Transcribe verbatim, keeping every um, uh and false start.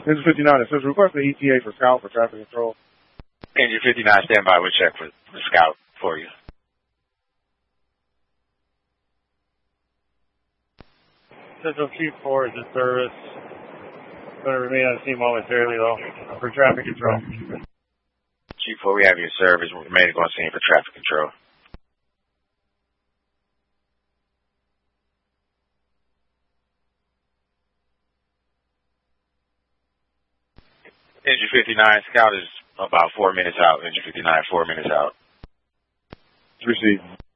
Engine fifty-nine, it says request the E T A for Scout for traffic control. Engine fifty-nine, stand by. We'll check for the Scout for you. Central Chief four is in service. Going to remain on scene momentarily, though, for traffic control. Chief four, we have your service. We're remaining on scene for traffic control. Engine fifty-nine, Scout is about four minutes out. Engine fifty-nine, four minutes out. Received.